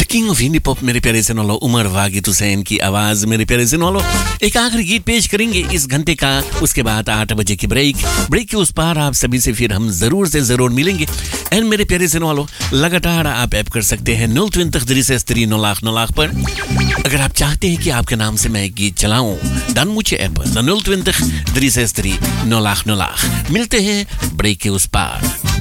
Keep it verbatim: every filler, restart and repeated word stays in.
King of Hindi pop मेरे प्यारे सुन वालों, उमर वागिद हुसैन की आवाज। मेरे प्यारे सुन वालों, एक आखिरी गीत पेश करेंगे इस घंटे का, उसके बाद आठ बजे की ब्रेक। ब्रेक के उस पार आप सभी से फिर हम जरूर से जरूर मिलेंगे। एंड मेरे प्यारे सुन वालों, लगातार आप ऐप कर सकते हैं नौ ट्वेंटी तकदीर से नौ लाख नौ लाख पर। अगर आप चाहते हैं कि आपके नाम से मैं एक गीत चलाऊं, डन मुझे ऐप नौ ट्वेंटी तकदीर से नौ लाख नौ लाख। मिलते हैं ब्रेक के उस पार।